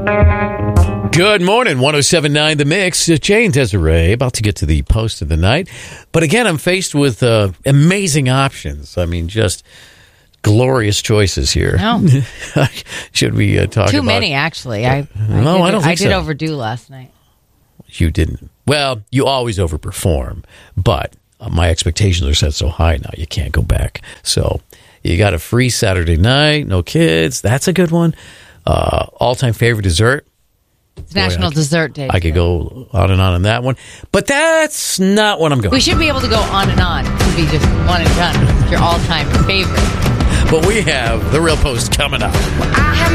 Good morning, 107.9 The Mix. Jay and Desiree, about to get to the post of the night. But again, I'm faced with amazing options. I mean, just glorious choices here. No. Should we talk about... Too many, actually. I did overdo last night. You didn't. Well, you always overperform, but my expectations are set so high now you can't go back. So you got a free Saturday night, no kids. That's a good one. All-time favorite dessert. It's National Dessert Day. I could go on and that one. But that's not what I'm going. We should be able to go on and on. It could be just one and done. It's your all-time favorite. But we have the real post coming up.